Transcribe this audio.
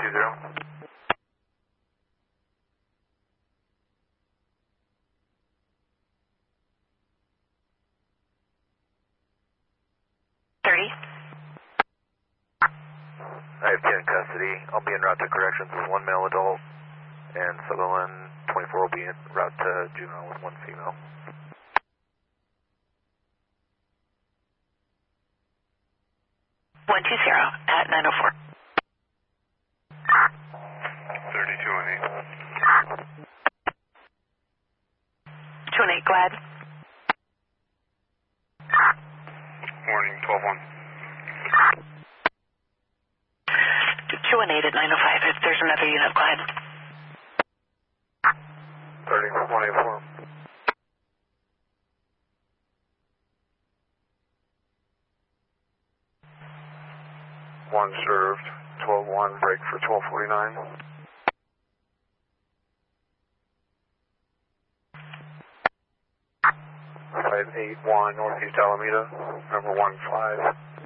120. 30. I have 10 custody. I'll be en route to corrections with 1 male adult, and Sutherland 24 will be en route to juvenile with 1 female. One two zero at 904. 32 and 8. 2 and 8, go ahead. Morning, 12-1. 2 and 8 at 905. If there's another unit, go ahead. 30, 184. One served, 12-1, break for 1249. 581 Northeast Alameda, number 15.